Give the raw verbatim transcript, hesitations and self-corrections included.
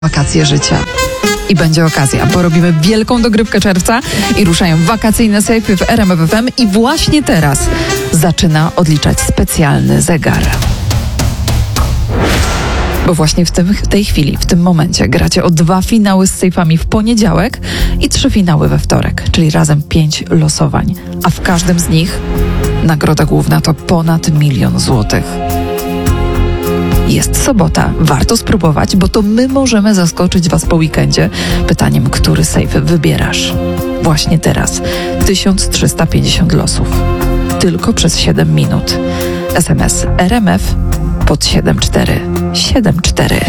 Wakacje życia. I będzie okazja, bo robimy wielką dogrywkę czerwca i ruszają wakacyjne sejfy w R M F F M i właśnie teraz zaczyna odliczać specjalny zegar. Bo właśnie w, tym, w tej chwili, w tym momencie gracie o dwa finały z sejfami w poniedziałek i trzy finały we wtorek, czyli razem pięć losowań. A w każdym z nich nagroda główna to ponad milion złotych. Jest sobota, warto spróbować, bo to my możemy zaskoczyć Was po weekendzie pytaniem, który sejf wybierasz. Właśnie teraz tysiąc trzysta pięćdziesiąt losów. Tylko przez siedem minut. S M S R M F pod siedem cztery siedem cztery.